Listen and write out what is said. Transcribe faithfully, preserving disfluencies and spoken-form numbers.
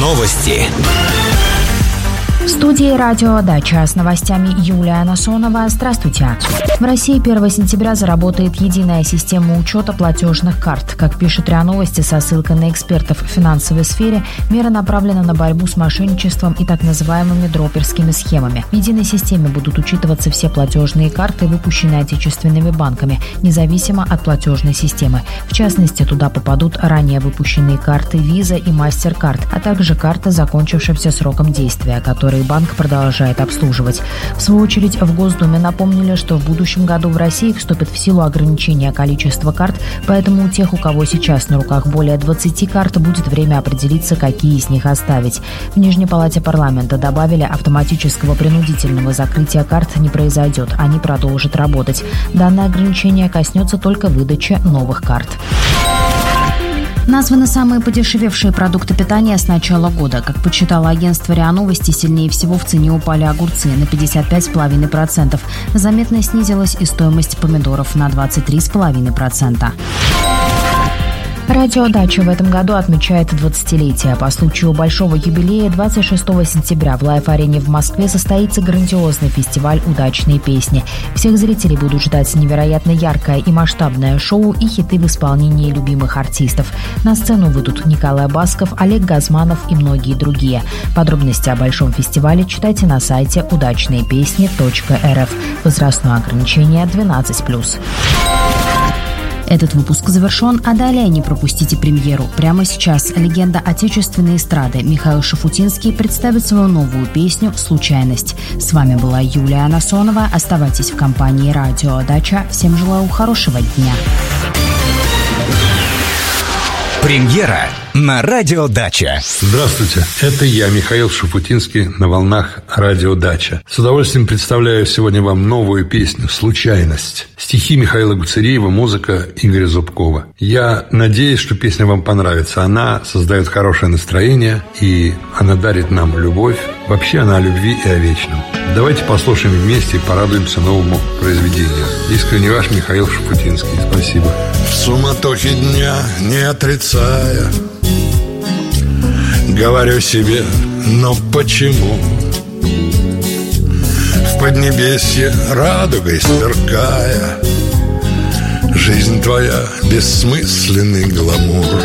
Новости. В студии «Радио Дача» с новостями Юлия Насонова. Здравствуйте. В России первого сентября заработает единая система учета платежных карт. Как пишет РИА Новости со ссылкой на экспертов в финансовой сфере, мера направлена на борьбу с мошенничеством и так называемыми дроперскими схемами. В единой системе будут учитываться все платежные карты, выпущенные отечественными банками, независимо от платежной системы. В частности, туда попадут ранее выпущенные карты Visa и MasterCard, а также карты, закончившимся сроком действия, которые банк продолжает обслуживать. В свою очередь, в Госдуме напомнили, что в будущем году в России вступит в силу ограничение количества карт, поэтому у тех, у кого сейчас на руках более двадцати карт, будет время определиться, какие из них оставить. В Нижней палате парламента добавили, автоматического принудительного закрытия карт не произойдет, они продолжат работать. Данное ограничение коснется только выдачи новых карт. Названы самые подешевевшие продукты питания с начала года. Как подсчитало агентство РИА Новости, сильнее всего в цене упали огурцы на пятьдесят пять целых пять десятых процента. Заметно снизилась и стоимость помидоров на двадцать три целых пять десятых процента. Радио Дача в этом году отмечает двадцатилетие. По случаю большого юбилея двадцать шестого сентября в Лайф-арене в Москве состоится грандиозный фестиваль «Удачные песни». Всех зрителей будут ждать невероятно яркое и масштабное шоу и хиты в исполнении любимых артистов. На сцену выйдут Николай Басков, Олег Газманов и многие другие. Подробности о большом фестивале читайте на сайте удачные песни точка эр эф. Возрастное ограничение двенадцать плюс. Этот выпуск завершен, а далее не пропустите премьеру. Прямо сейчас легенда отечественной эстрады Михаил Шафутинский представит свою новую песню «Случайность». С вами была Юлия Насонова. Оставайтесь в компании «Радио Дача». Всем желаю хорошего дня. Премьера на Радио Дача. Здравствуйте, это я, Михаил Шафутинский, на волнах Радио Дача. С удовольствием представляю сегодня вам новую песню «Случайность». Стихи Михаила Гуцериева, музыка Игоря Зубкова. Я надеюсь, что песня вам понравится. Она создает хорошее настроение, и она дарит нам любовь. Вообще она о любви и о вечном. Давайте послушаем вместе и порадуемся новому произведению. Искренне ваш Михаил Шафутинский. Спасибо. В суматохе дня, не отрицая, говорю себе, но почему? В поднебесье радугой сверкая, жизнь твоя бессмысленный гламур.